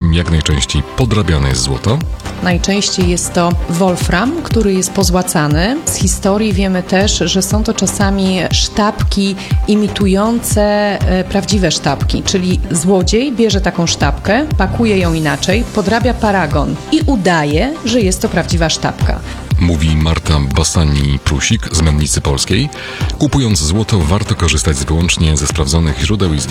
czym jak najczęściej podrabiane jest złoto? Najczęściej jest to wolfram, który jest pozłacany. Z historii wiemy też, że są to czasami sztabki imitujące prawdziwe sztabki, czyli złodziej bierze taką sztabkę, pakuje ją inaczej, podrabia paragon i udaje, że jest to prawdziwa sztabka. Mówi Marta Basani-Prusik z Mennicy Polskiej. Kupując złoto warto korzystać wyłącznie ze sprawdzonych źródeł i